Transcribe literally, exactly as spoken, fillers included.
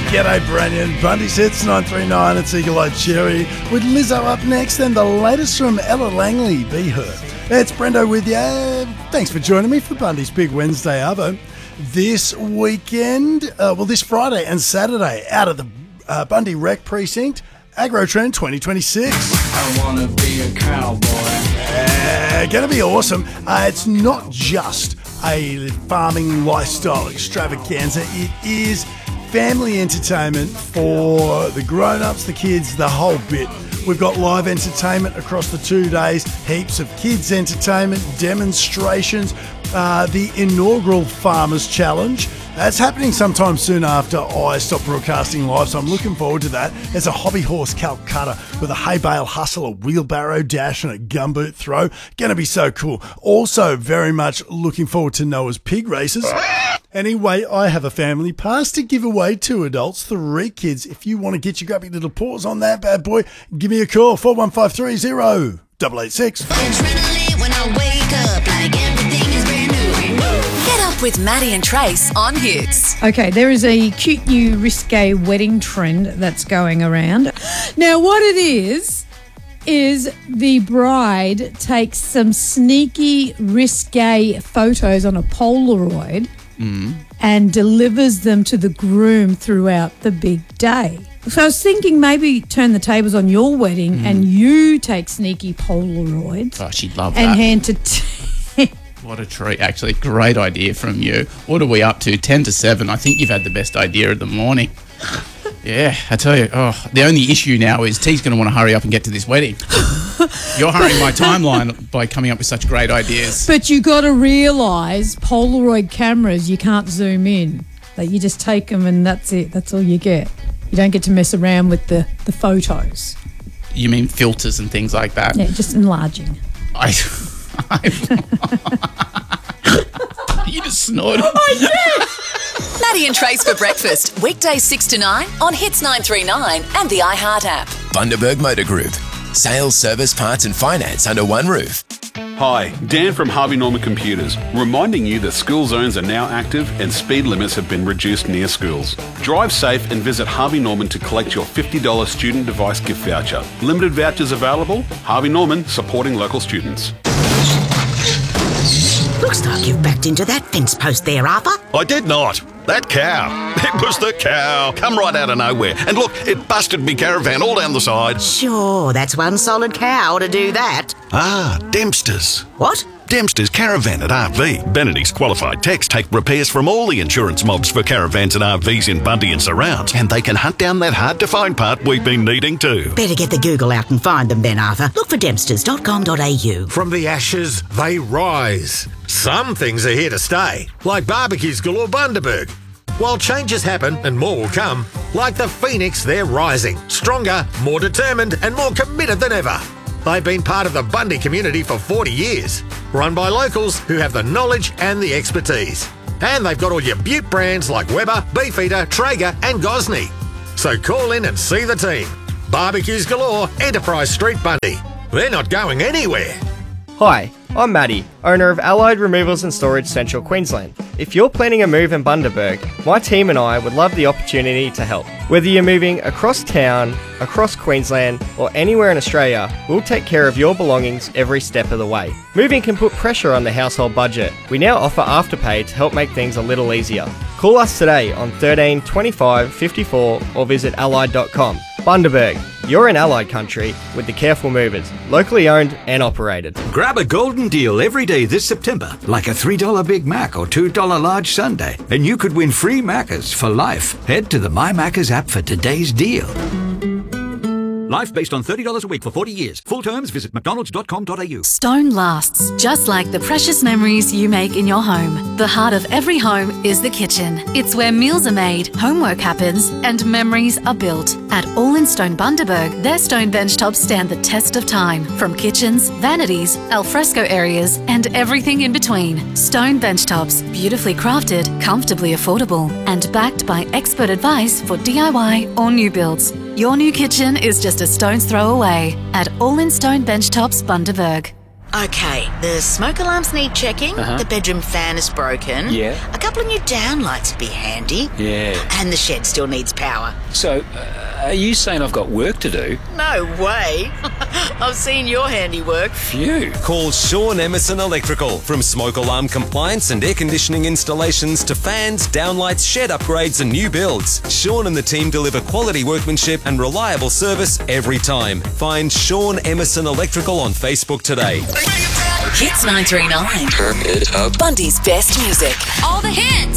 G'day, Branyan. Bundy's Hits nine three nine. It's Eagle Eye Cherry with Lizzo up next, and the latest from Ella Langley, Be Her. It's Brendo with you. Thanks for joining me for Bundy's Big Wednesday Arvo. This weekend, uh, well, this Friday and Saturday, out of the uh, Bundy Rec Precinct, Agro Trend twenty twenty-six. I want to be a cowboy. Uh, gonna be awesome. Uh, it's not just a farming lifestyle extravaganza. It is family entertainment for the grown-ups, the kids, the whole bit. We've got live entertainment across the two days, heaps of kids entertainment, demonstrations, uh, the inaugural Farmers Challenge. That's happening sometime soon after I stop broadcasting live, so I'm looking forward to that. There's a hobby horse Calcutta with a hay bale hustle, a wheelbarrow dash and a gumboot throw. Going to be so cool. Also very much looking forward to Noah's pig races. Anyway, I have a family pass to give away to adults, three kids. If you want to get your grubby little paws on that bad boy, give me a call, four one five three zero eight eight six. Adrenaline when I wake up, like everything is brand new. Get up with Maddie and Trace on Hits. Okay, there is a cute new risque wedding trend that's going around. Now, what it is, is the bride takes some sneaky risque photos on a Polaroid mm. and delivers them to the groom throughout the big day. So I was thinking maybe turn the tables on your wedding mm. and you take sneaky Polaroids. Oh, she'd love and that. And hand to... T- What a treat. Actually, great idea from you. What are we up to? ten to seven. I think you've had the best idea of the morning. Yeah, I tell you. Oh, the only issue now is T's going to want to hurry up and get to this wedding. You're hurrying my timeline by coming up with such great ideas. But you got to realise Polaroid cameras, you can't zoom in. Like you just take them and that's it. That's all you get. You don't get to mess around with the, the photos. You mean filters and things like that? Yeah, just enlarging. I... You just snorted. Oh, yes! Maddie and Trace for breakfast, weekdays six to nine on Hits nine three nine and the iHeart app. Bundaberg Motor Group. Sales, service, parts and finance under one roof. Hi, Dan from Harvey Norman Computers, reminding you that school zones are now active and speed limits have been reduced near schools. Drive safe and visit Harvey Norman to collect your fifty dollars student device gift voucher. Limited vouchers available. Harvey Norman, supporting local students. Looks like you've backed into that fence post there, Arthur. I did not. That cow. It was the cow. Come right out of nowhere. And look, it busted me caravan all down the side. Sure, that's one solid cow to do that. Ah, Dempster's. What? Dempster's Caravan at R V. Benedict's qualified techs take repairs from all the insurance mobs for caravans and R Vs in Bundy and surrounds. And they can hunt down that hard-to-find part we've been needing too. Better get the Google out and find them then, Arthur. Look for dempsters dot com dot a u. From the ashes, they rise. Some things are here to stay, like Barbecues Galore Bundaberg. While changes happen and more will come, like the Phoenix, they're rising. Stronger, more determined and more committed than ever. They've been part of the Bundy community for forty years, run by locals who have the knowledge and the expertise. And they've got all your Butte brands like Weber, Beefeater, Traeger and Gosney. So call in and see the team. Barbecues Galore, Enterprise Street, Bundy. They're not going anywhere. Hi, I'm Matty, owner of Allied Removals and Storage Central Queensland. If you're planning a move in Bundaberg, my team and I would love the opportunity to help. Whether you're moving across town, across Queensland, or anywhere in Australia, we'll take care of your belongings every step of the way. Moving can put pressure on the household budget. We now offer Afterpay to help make things a little easier. Call us today on thirteen twenty-five fifty-four or visit allied dot com. Bundaberg, you're in Allied country with the Careful Movers, locally owned and operated. Grab a golden deal every day this September, like a three dollar Big Mac or two dollar large sundae, and you could win free Maccas for life. Head to the My Maccas app for today's deal. Life based on thirty dollars a week for forty years. Full terms, visit mcdonalds dot com dot a u. Stone lasts, just like the precious memories you make in your home. The heart of every home is the kitchen. It's where meals are made, homework happens, and memories are built. At All in Stone Bundaberg, their stone benchtops stand the test of time. From kitchens, vanities, alfresco areas, and everything in between. Stone benchtops, beautifully crafted, comfortably affordable, and backed by expert advice for D I Y or new builds. Your new kitchen is just a stone's throw away at All in Stone Benchtops Bundaberg. Okay, the smoke alarms need checking, Uh-huh. the bedroom fan is broken, Yeah. a couple of new downlights would be handy, Yeah. and the shed still needs power. So, uh, are you saying I've got work to do? No way. I've seen your handiwork. Phew. Call Sean Emerson Electrical. From smoke alarm compliance and air conditioning installations to fans, downlights, shed upgrades and new builds, Sean and the team deliver quality workmanship and reliable service every time. Find Sean Emerson Electrical on Facebook today. Hits nine three nine. Turn it up. Bundy's best music. All the hits.